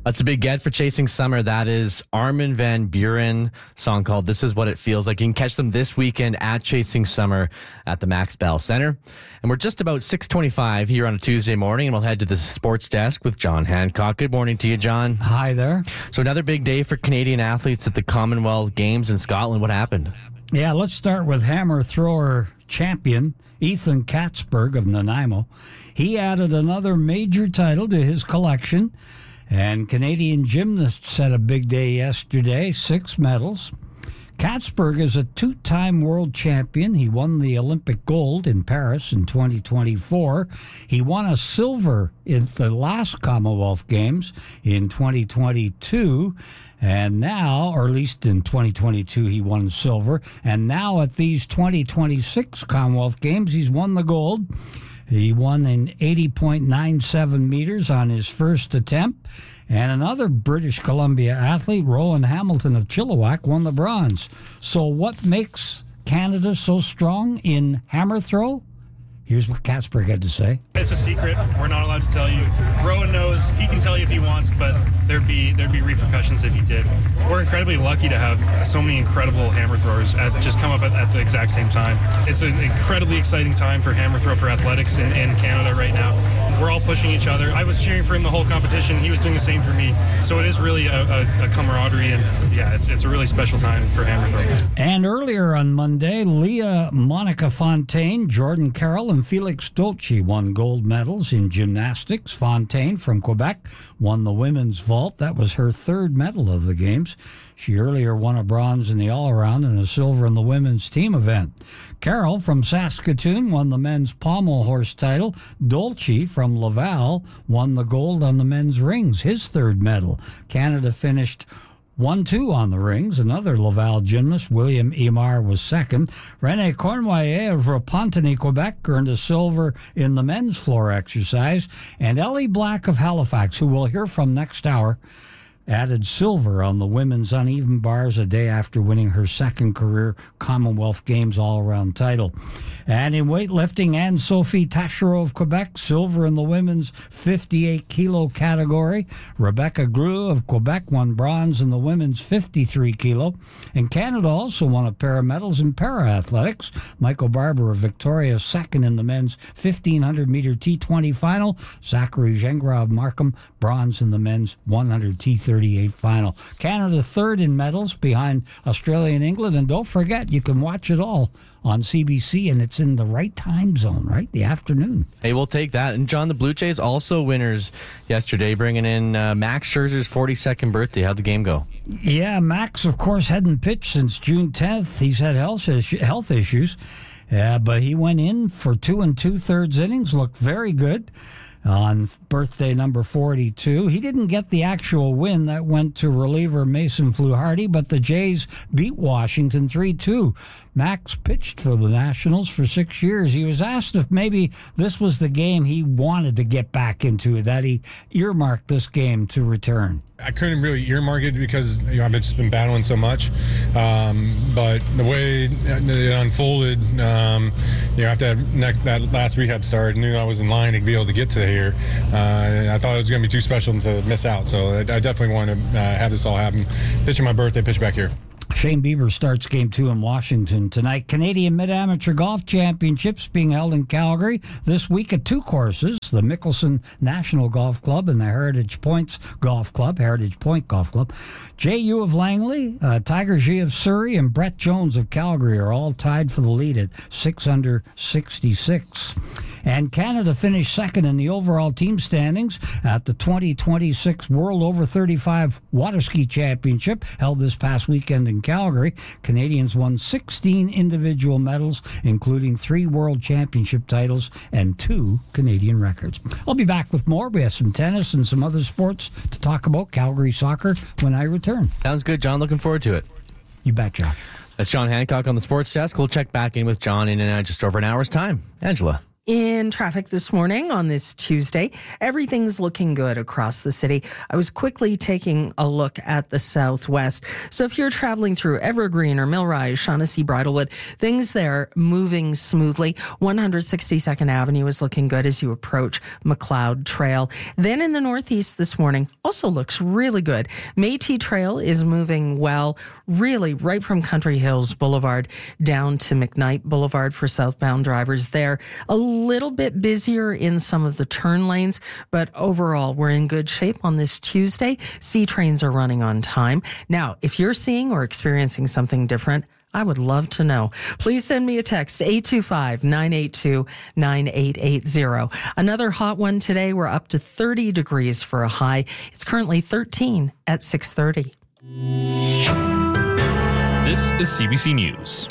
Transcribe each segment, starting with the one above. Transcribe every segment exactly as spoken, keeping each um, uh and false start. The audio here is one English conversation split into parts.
That's a big get for Chasing Summer. That is Armin van Buuren, song called This Is What It Feels Like. You can catch them this weekend at Chasing Summer at the Max Bell Center. And we're just about six twenty-five here on a Tuesday morning, and we'll head to the sports desk with John Hancock. Good morning to you, John. Hi there. So another big day for Canadian athletes at the Commonwealth Games in Scotland. What happened? Yeah, let's start with hammer thrower champion Ethan Katzberg of Nanaimo. He added another major title to his collection. And Canadian gymnasts had a big day yesterday, six medals. Katzberg is a two-time world champion. He won the Olympic gold in Paris in twenty twenty-four. He won a silver in the last Commonwealth Games in twenty twenty-two. And now, or at least in twenty twenty-two, he won silver. And now at these twenty twenty-six Commonwealth Games, he's won the gold. He won in eighty point nine seven meters on his first attempt. And another British Columbia athlete, Rowan Hamilton of Chilliwack, won the bronze. So what makes Canada so strong in hammer throw? Here's what Katzberg had to say. It's a secret. We're not allowed to tell you. Rowan knows. He can tell you if he wants, but there'd be there'd be repercussions if he did. We're incredibly lucky to have so many incredible hammer throwers at, just come up at, at the exact same time. It's an incredibly exciting time for hammer throw for athletics in, in Canada right now. We're all pushing each other. I was cheering for him the whole competition. He was doing the same for me. So it is really a, a, a camaraderie, and yeah, it's it's a really special time for hammer throw. And earlier on Monday, Leah Monica Fontaine, Jordan Carroll, and Felix Dolce won gold medals in gymnastics. Fontaine from Quebec won the women's vault. That was her third medal of the Games. She earlier won a bronze in the all-around and a silver in the women's team event. Carroll from Saskatoon won the men's pommel horse title. Dolce from Laval won the gold on the men's rings, his third medal. Canada finished one two on the rings. Another Laval gymnast, William Imar, was second. René Cornoyer of Repentigny, Quebec, earned a silver in the men's floor exercise. And Ellie Black of Halifax, who we'll hear from next hour, added silver on the women's uneven bars a day after winning her second career Commonwealth Games all-around title. And in weightlifting, Anne-Sophie Taschereau of Quebec, silver in the women's fifty-eight kilo category. Rebecca Grew of Quebec won bronze in the women's fifty-three kilo. And Canada also won a pair of medals in para-athletics. Michael Barber of Victoria, second in the men's fifteen hundred meter T twenty final. Zachary Gingras of Markham, bronze in the men's one hundred T thirty-eight final. Canada third in medals behind Australia and England. And don't forget, you can watch it all on C B C, and it's in the right time zone, right? The afternoon. Hey, we'll take that. And John, the Blue Jays also winners yesterday, bringing in uh, Max Scherzer's forty-second birthday. How'd the game go? Yeah, Max, of course, hadn't pitched since June tenth. He's had health health issues, uh, but he went in for two and two-thirds innings, looked very good on birthday number forty-two. He didn't get the actual win. That went to reliever Mason Fluharty, but the Jays beat Washington three two. Max pitched for the Nationals for six years. He was asked if maybe this was the game he wanted to get back into, that he earmarked this game to return. I couldn't really earmark it because you know, I've just been battling so much. Um, but the way it unfolded, um, you know, after that, next, that last rehab started, I knew I was in line to be able to get to here. Uh, I thought it was going to be too special to miss out. So I, I definitely want to uh, have this all happen. Pitching my birthday, pitch back here. Shane Bieber starts game two in Washington tonight. Canadian Mid-Amateur Golf Championships being held in Calgary this week at two courses, the Mickelson National Golf Club and the Heritage Points Golf Club, Heritage Point Golf Club. J U of Langley, uh, Tiger G of Surrey, and Brett Jones of Calgary are all tied for the lead at six under sixty-six. And Canada finished second in the overall team standings at the twenty twenty-six World Over thirty-five Water Ski Championship held this past weekend in Calgary. Canadians won sixteen individual medals, including three World Championship titles and two Canadian records. I'll be back with more. We have some tennis and some other sports to talk about, Calgary soccer, when I return. Sounds good, John. Looking forward to it. You betcha. That's John Hancock on the sports desk. We'll check back in with John in uh, just over an hour's time. Angela. In traffic this morning on this Tuesday, everything's looking good across the city. I was quickly taking a look at the southwest. So if you're traveling through Evergreen or Millrise, Shaughnessy, Bridlewood, things there moving smoothly. one sixty-second Avenue is looking good as you approach McLeod Trail. Then in the northeast this morning, also looks really good. Métis Trail is moving well, really right from Country Hills Boulevard down to McKnight Boulevard for southbound drivers there. A little bit busier in some of the turn lanes, but overall we're in good shape on this Tuesday. C trains are running on time. Now, if you're seeing or experiencing something different, I would love to know. Please send me a text, eight two five, nine eight two, nine eight eight zero. Another hot one today. We're up to thirty degrees for a high. It's currently thirteen at six thirty. This is C B C News.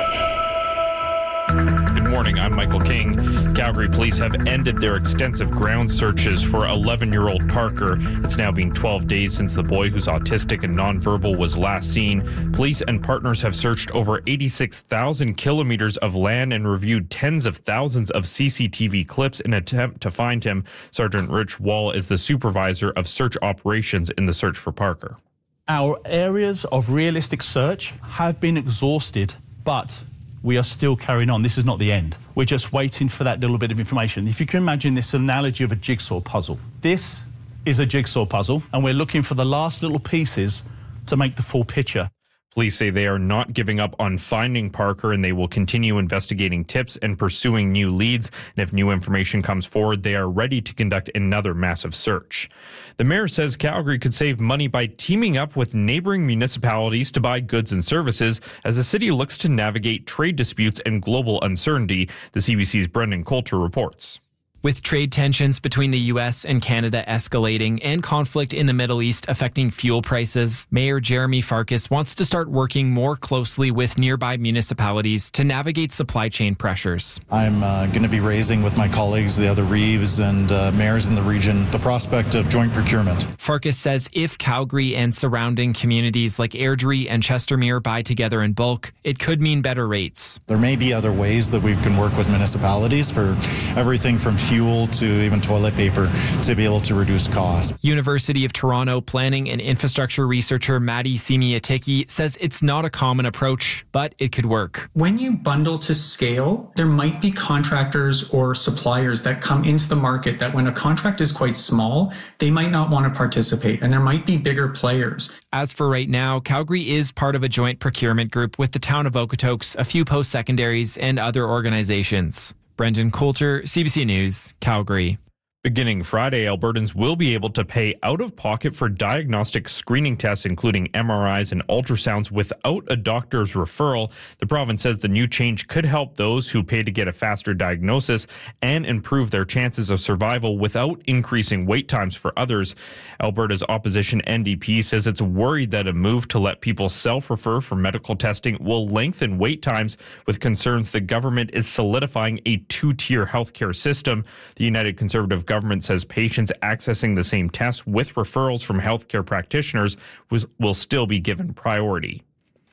Good morning, I'm Michael King. Calgary police have ended their extensive ground searches for eleven-year-old Parker. It's now been twelve days since the boy who's autistic and nonverbal was last seen. Police and partners have searched over eighty-six thousand kilometers of land and reviewed tens of thousands of C C T V clips in an attempt to find him. Sergeant Rich Wall is the supervisor of search operations in the search for Parker. Our areas of realistic search have been exhausted, but we are still carrying on. This is not the end. We're just waiting for that little bit of information. If you can imagine this analogy of a jigsaw puzzle. This is a jigsaw puzzle, and we're looking for the last little pieces to make the full picture. Police say they are not giving up on finding Parker, and they will continue investigating tips and pursuing new leads. And if new information comes forward, they are ready to conduct another massive search. The mayor says Calgary could save money by teaming up with neighboring municipalities to buy goods and services as the city looks to navigate trade disputes and global uncertainty. The C B C's Brendan Coulter reports. With trade tensions between the U S and Canada escalating and conflict in the Middle East affecting fuel prices, Mayor Jeremy Farkas wants to start working more closely with nearby municipalities to navigate supply chain pressures. I'm uh, going to be raising with my colleagues, the other Reeves and uh, mayors in the region, the prospect of joint procurement. Farkas says if Calgary and surrounding communities like Airdrie and Chestermere buy together in bulk, it could mean better rates. There may be other ways that we can work with municipalities for everything from fuel to even toilet paper to be able to reduce costs. University of Toronto planning and infrastructure researcher Maddie Simiatiki says it's not a common approach, but it could work. When you bundle to scale, there might be contractors or suppliers that come into the market that when a contract is quite small, they might not want to participate, and there might be bigger players. As for right now, Calgary is part of a joint procurement group with the town of Okotoks, a few post-secondaries, and other organizations. Brendan Coulter, C B C News, Calgary. Beginning Friday, Albertans will be able to pay out of pocket for diagnostic screening tests, including M R Is and ultrasounds, without a doctor's referral. The province says the new change could help those who pay to get a faster diagnosis and improve their chances of survival without increasing wait times for others. Alberta's opposition N D P says it's worried that a move to let people self-refer for medical testing will lengthen wait times, with concerns the government is solidifying a two-tier healthcare system. The United Conservative government says patients accessing the same tests with referrals from healthcare practitioners will still be given priority.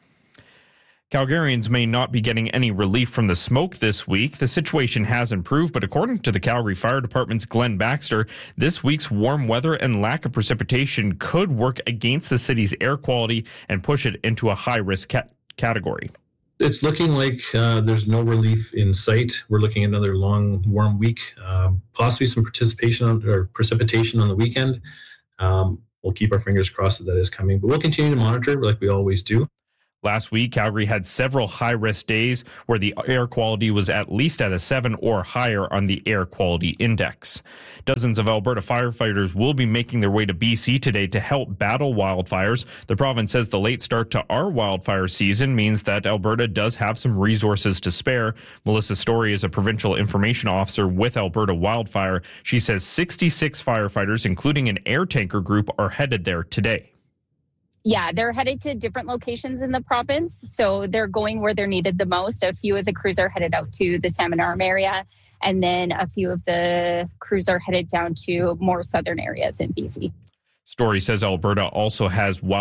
Calgarians may not be getting any relief from the smoke this week. The situation has improved, but according to the Calgary Fire Department's Glenn Baxter, this week's warm weather and lack of precipitation could work against the city's air quality and push it into a high-risk ca- category. It's looking like uh, there's no relief in sight. We're looking at another long, warm week, uh, possibly some participation on, or precipitation on the weekend. Um, we'll keep our fingers crossed that that is coming, but we'll continue to monitor like we always do. Last week, Calgary had several high-risk days where the air quality was at least at a seven or higher on the Air Quality Index. Dozens of Alberta firefighters will be making their way to B C today to help battle wildfires. The province says the late start to our wildfire season means that Alberta does have some resources to spare. Melissa Story is a provincial information officer with Alberta Wildfire. She says sixty-six firefighters, including an air tanker group, are headed there today. Yeah, they're headed to different locations in the province. So they're going where they're needed the most. A few of the crews are headed out to the Salmon Arm area. And then a few of the crews are headed down to more southern areas in B C. Story says Alberta also has wild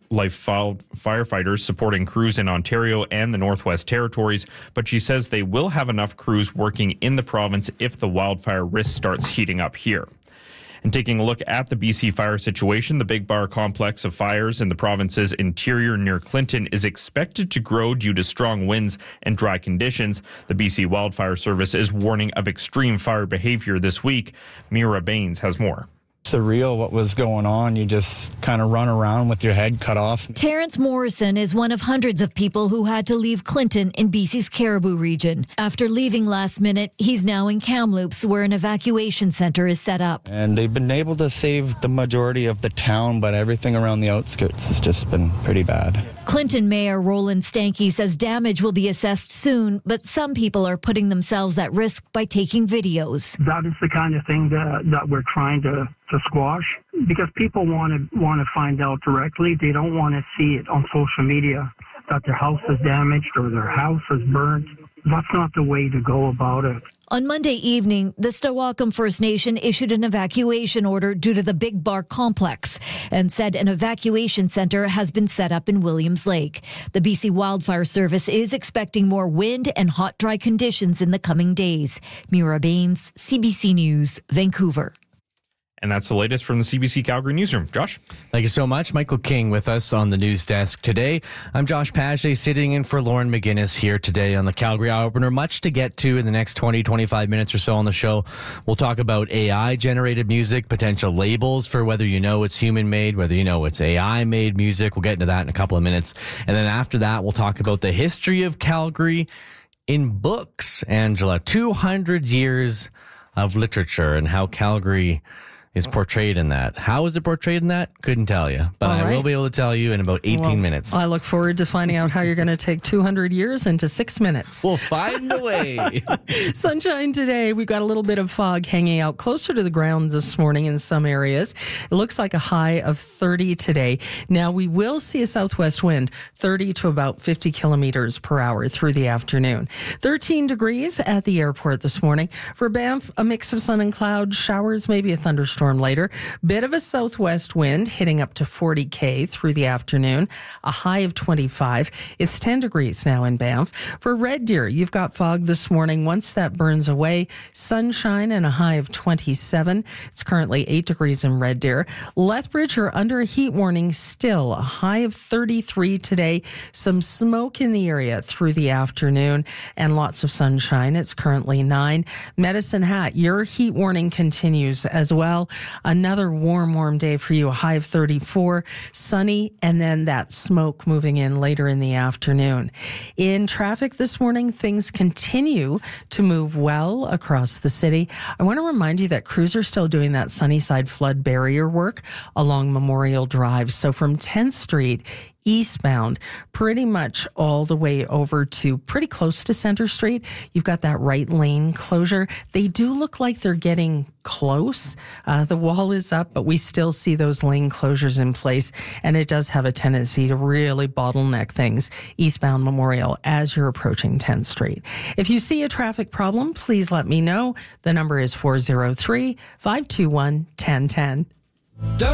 Wildlife firefighters supporting crews in Ontario and the Northwest Territories, but she says they will have enough crews working in the province if the wildfire risk starts heating up here. And taking a look at the B C fire situation, the Big Bar complex of fires in the province's interior near Clinton is expected to grow due to strong winds and dry conditions. The B C Wildfire Service is warning of extreme fire behavior this week. Mira Baines has more. Surreal what was going on. You just kind of run around with your head cut off. Terrence Morrison is one of hundreds of people who had to leave Clinton in B C's Caribou region. After leaving last minute, he's now in Kamloops, where an evacuation center is set up. And they've been able to save the majority of the town, but everything around the outskirts has just been pretty bad. Clinton Mayor Roland Stanky says damage will be assessed soon, but some people are putting themselves at risk by taking videos. That is the kind of thing that, that we're trying to, to squash, because people want to want to find out directly. They don't want to see it on social media that their house is damaged or their house is burnt. That's not the way to go about it. On Monday evening, the Stawakam First Nation issued an evacuation order due to the Big Bar complex and said an evacuation center has been set up in Williams Lake. The B C Wildfire Service is expecting more wind and hot, dry conditions in the coming days. Mira Baines, C B C News, Vancouver. And that's the latest from the C B C Calgary Newsroom. Josh? Thank you so much. Michael King with us on the news desk today. I'm Josh Paget, sitting in for Lauren McGinnis here today on the Calgary Eye Opener. Much to get to in the next twenty, twenty-five minutes or so on the show. We'll talk about A I-generated music, potential labels for whether you know it's human-made, whether you know it's A I-made music. We'll get into that in a couple of minutes. And then after that, we'll talk about the history of Calgary in books, Angela. two hundred years of literature and how Calgary is portrayed in that. How is it portrayed in that? Couldn't tell you, but All I right. will be able to tell you in about eighteen Well, minutes. I look forward to finding out how you're going to take two hundred years into six minutes. We'll find a way. Sunshine today. We've got a little bit of fog hanging out closer to the ground this morning in some areas. It looks like a high of thirty today. Now, we will see a southwest wind, thirty to about fifty kilometers per hour through the afternoon. thirteen degrees at the airport this morning. For Banff, a mix of sun and clouds, showers, maybe a thunderstorm later. Bit of a southwest wind hitting up to forty K through the afternoon. A high of twenty-five. It's ten degrees now in Banff. For Red Deer, you've got fog this morning. Once that burns away, sunshine and a high of twenty-seven. It's currently eight degrees in Red Deer. Lethbridge are under a heat warning still. A high of thirty-three today. Some smoke in the area through the afternoon and lots of sunshine. It's currently nine. Medicine Hat, your heat warning continues as well. Another warm, warm day for you, a high of thirty-four, sunny, and then that smoke moving in later in the afternoon. In traffic this morning, things continue to move well across the city. I want to remind you that crews are still doing that Sunnyside flood barrier work along Memorial Drive. So from tenth Street eastbound, pretty much all the way over to pretty close to Center Street, you've got that right lane closure. They do look like they're getting close. Uh, the wall is up, but we still see those lane closures in place, and it does have a tendency to really bottleneck things eastbound Memorial as you're approaching tenth Street. If you see a traffic problem, please let me know. The number is four oh three, five two one, one oh one oh.